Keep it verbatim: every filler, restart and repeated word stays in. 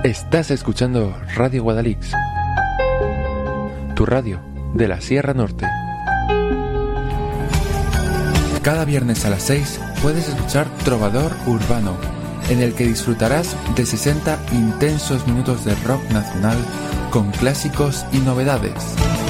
Estás escuchando Radio Guadalix, tu radio de la Sierra Norte. Cada viernes a las seis puedes escuchar Trovador Urbano, en el que disfrutarás de sesenta intensos minutos de rock nacional con clásicos y novedades.